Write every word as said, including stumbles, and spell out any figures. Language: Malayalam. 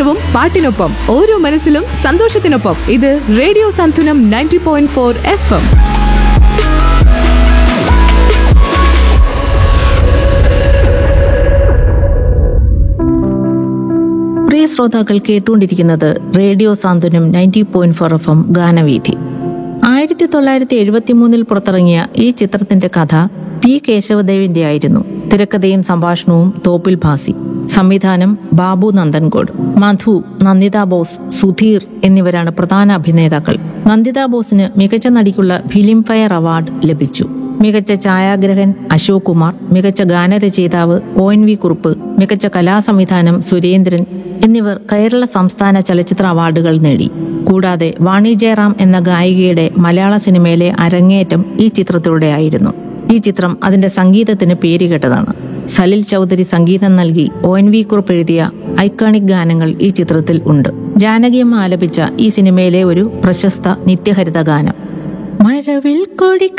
നിമിഷവും പാട്ടിനൊപ്പം ഓരോ മനസ്സിലും സന്തോഷത്തിനൊപ്പം. ഇത് റേഡിയോ സാന്ത്വനം ninety point four F M. പ്രിയ ശ്രോതാക്കൾ കേട്ടുകൊണ്ടിരിക്കുന്നത് റേഡിയോ സാന്ത്വനം ninety point four F M ഗാനവീഥി. ആയിരത്തി തൊള്ളായിരത്തി എഴുപത്തി മൂന്നിൽ പുറത്തിറങ്ങിയ ഈ ചിത്രത്തിന്റെ കഥ പി കേശവദേവിന്റെ ആയിരുന്നു. തിരക്കഥയും സംഭാഷണവും തോപ്പിൽ ഭാസി. സംവിധാനം ബാബു നന്ദൻകോട്. മധു, നന്ദിത ബോസ്, സുധീർ എന്നിവരാണ് പ്രധാന അഭിനേതാക്കൾ. നന്ദിത ബോസിന് മികച്ച നടിക്കുള്ള ഫിലിംഫെയർ അവാർഡ് ലഭിച്ചു. മികച്ച ഛായാഗ്രഹൻ അശോക് കുമാർ, മികച്ച ഗാനരചയിതാവ് ഒ എൻ വി കുറുപ്പ്, മികച്ച കലാസംവിധാനം സുരേന്ദ്രൻ എന്നിവർ കേരള സംസ്ഥാന ചലച്ചിത്ര അവാർഡുകൾ നേടി. കൂടാതെ വാണി ജയറാം എന്ന ഗായികയുടെ മലയാള സിനിമയിലെ അരങ്ങേറ്റം ഈ ചിത്രത്തിലൂടെയായിരുന്നു. ഈ ചിത്രം അതിന്റെ സംഗീതത്തിന് പേരുകേട്ടതാണ്. സലിൽ ചൗധരി സംഗീതം നൽകി ഒ എൻ വി കുറുപ്പ് എഴുതിയ ഐക്കോണിക് ഗാനങ്ങൾ ഈ ചിത്രത്തിൽ ഉണ്ട്. ജാനകിയമ്മ ആലപിച്ച ഈ സിനിമയിലെ ഒരു പ്രശസ്ത നിത്യഹരിത ഗാനം മഴവിൽ കൊടി